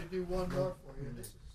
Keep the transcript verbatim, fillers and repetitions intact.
to do one more for you. This is